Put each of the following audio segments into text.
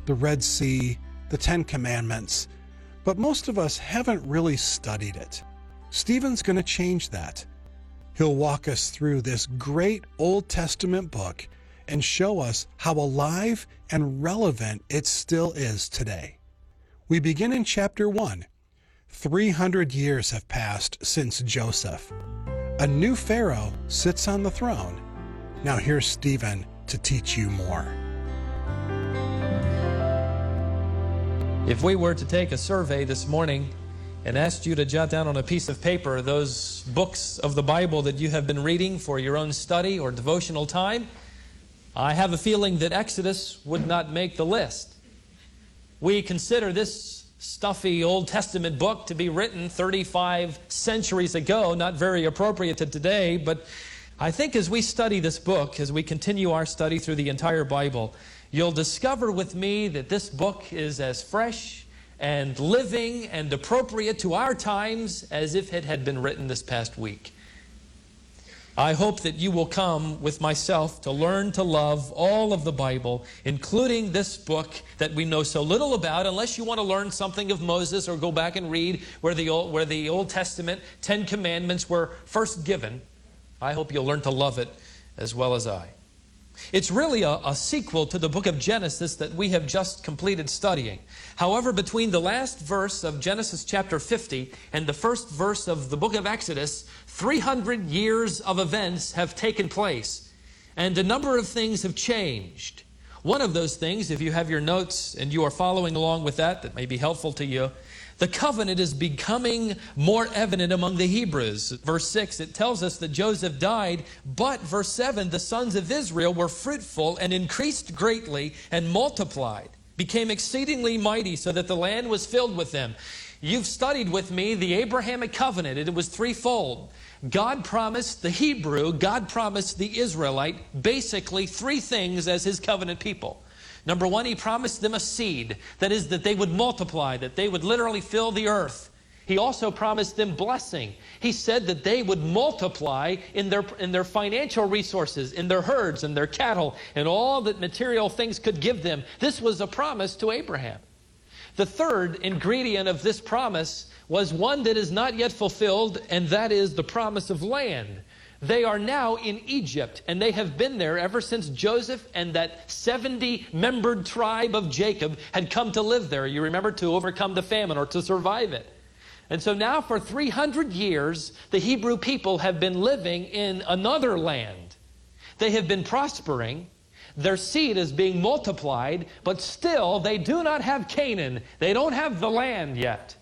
the Red Sea, the Ten Commandments, but most of us haven't really studied it. Stephen's going to change that. He'll walk us through this great Old Testament book and show us how alive and relevant it still is today. We begin in chapter 1. 300 years have passed since Joseph. A new Pharaoh sits on the throne. Now here's Stephen to teach you more. If we were to take a survey this morning and asked you to jot down on a piece of paper those books of the Bible that you have been reading for your own study or devotional time, I have a feeling that Exodus would not make the list. We consider this stuffy Old Testament book to be written 35 centuries ago, not very appropriate to today, but I think as we study this book, as we continue our study through the entire Bible, you'll discover with me that this book is as fresh and living and appropriate to our times as if it had been written this past week. I hope that you will come with myself to learn to love all of the Bible, including this book that we know so little about, unless you want to learn something of Moses or go back and read where the Old Testament 10 Commandments were first given. I hope you'll learn to love it as well as I. It's really a sequel to the book of Genesis that we have just completed studying. However, between the last verse of Genesis chapter 50 and the first verse of the book of Exodus, 300 years of events have taken place, and a number of things have changed. One of those things, if you have your notes and you are following along with that may be helpful to you, the covenant is becoming more evident among the Hebrews. Verse 6, it tells us that Joseph died, but verse 7, the sons of Israel were fruitful and increased greatly and multiplied, became exceedingly mighty, so that the land was filled with them. You've studied with me the Abrahamic covenant, and it was threefold. God promised the Hebrew, God promised the Israelite, basically three things as his covenant people. Number one, he promised them a seed. That is, that they would multiply, that they would literally fill the earth. He also promised them blessing. He said that they would multiply in their financial resources, in their herds and their cattle, and all that material things could give them. This was a promise to Abraham. The third ingredient of this promise was one that is not yet fulfilled, and that is the promise of land. They are now in Egypt, and they have been there ever since Joseph and that 70-membered tribe of Jacob had come to live there. You remember, to overcome the famine or to survive it. And so now for 300 years, the Hebrew people have been living in another land. They have been prospering. Their seed is being multiplied, but still they do not have Canaan. They don't have the land yet.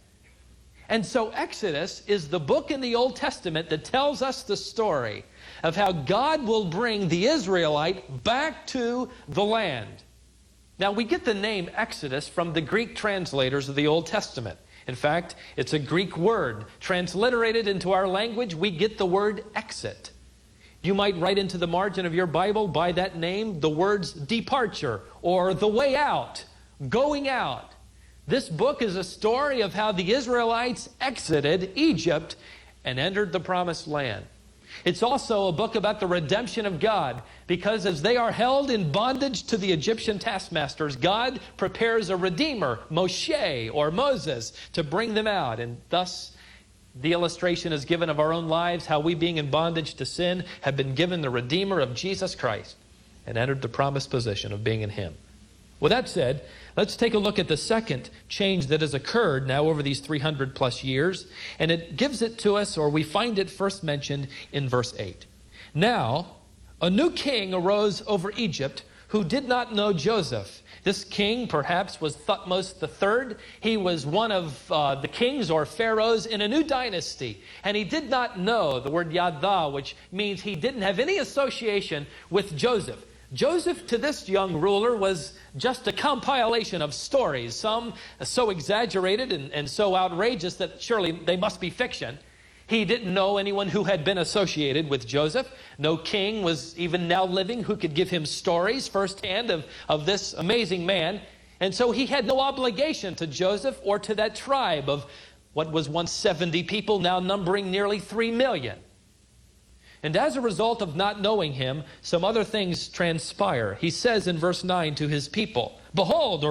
And so Exodus is the book in the Old Testament that tells us the story of how God will bring the Israelite back to the land. Now, we get the name Exodus from the Greek translators of the Old Testament. In fact, it's a Greek word. Transliterated into our language, we get the word exit. You might write into the margin of your Bible by that name the words departure or the way out, going out. This book is a story of how the Israelites exited Egypt and entered the promised land. It's also a book about the redemption of God, because as they are held in bondage to the Egyptian taskmasters, God prepares a redeemer, Moshe or Moses, to bring them out. And thus the illustration is given of our own lives, how we, being in bondage to sin, have been given the Redeemer of Jesus Christ and entered the promised position of being in Him. With that said, let's take a look at the second change that has occurred now over these 300 plus years. And it gives it to us, or we find it first mentioned in verse 8. Now, a new king arose over Egypt who did not know Joseph. This king perhaps was Thutmose III. He was one of the kings or pharaohs in a new dynasty. And he did not know the word Yada, which means he didn't have any association with Joseph. Joseph, to this young ruler, was just a compilation of stories, some so exaggerated and so outrageous that surely they must be fiction. He didn't know anyone who had been associated with Joseph. No king was even now living who could give him stories firsthand of this amazing man. And so he had no obligation to Joseph or to that tribe of what was once 70 people, now numbering nearly 3 million. And as a result of not knowing him, some other things transpire. He says in verse 9 to his people, "Behold," or